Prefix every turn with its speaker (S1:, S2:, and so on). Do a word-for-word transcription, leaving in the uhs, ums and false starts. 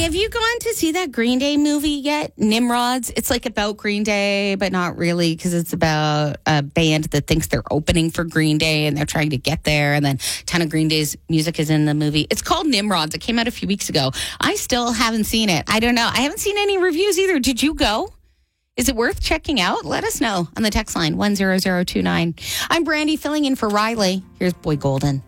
S1: have you gone to see that Green Day movie yet? Nimrods. It's like about Green Day, but not really, because it's about a band that thinks they're opening for Green Day and they're trying to get there. And then a ton of Green Day's music is in the movie. It's called Nimrods. It came out a few weeks ago. I still haven't seen it. I don't know. I haven't seen any reviews either. Did you go? Is it worth checking out? Let us know on the text line one zero zero two nine. I'm Brandy filling in for Riley. Here's Boy Golden.